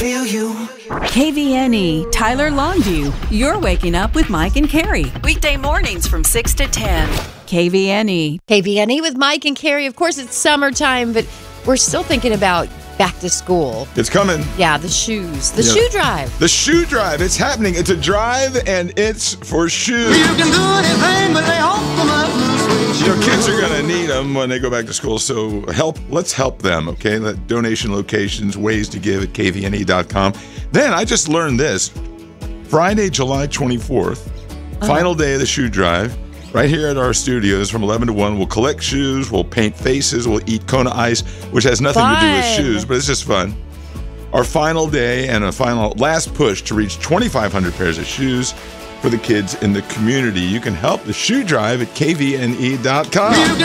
feel you. KVNE, Tyler Longview. You're waking up with Mike and Carrie. Weekday mornings from 6 to 10. KVNE. KVNE with Mike and Carrie. Of course, it's summertime, but we're still thinking about back to school. It's coming. Yeah, the shoes. The shoe drive. The shoe drive. It's happening. It's a drive, and it's for shoes. You can do anything, but lay off of my blue suede shoes. Kids are going to need them when they go back to school, so let's help them, okay? Donation locations, ways to give at kvne.com. Then I just learned this. Friday, July 24th, final day of the shoe drive, right here at our studios from 11 to 1. We'll collect shoes, we'll paint faces, we'll eat Kona Ice, which has nothing to do with shoes, but it's just fun. Our final day and a final last push to reach 2,500 pairs of shoes for the kids in the community. You can help the shoe drive at kvne.com.